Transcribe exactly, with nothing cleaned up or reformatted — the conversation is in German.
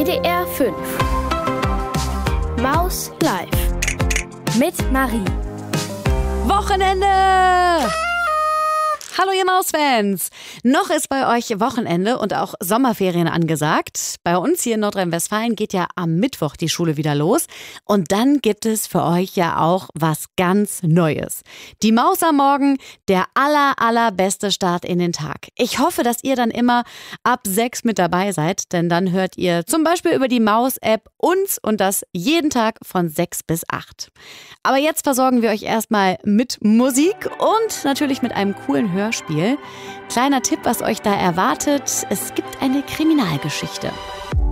W D R fünf. Maus live. Mit Marie. Wochenende! Hallo ihr Mausfans! Noch ist bei euch Wochenende und auch Sommerferien angesagt. Bei uns hier in Nordrhein-Westfalen geht ja am Mittwoch die Schule wieder los. Und dann gibt es für euch ja auch was ganz Neues. Die Maus am Morgen, der aller, allerbeste Start in den Tag. Ich hoffe, dass ihr dann immer ab sechs mit dabei seid, denn dann hört ihr zum Beispiel über die Maus-App uns und das jeden Tag von sechs bis acht. Aber jetzt versorgen wir euch erstmal mit Musik und natürlich mit einem coolen Hörspiel. Hörspiel. Kleiner Tipp, was euch da erwartet. Es gibt eine Kriminalgeschichte.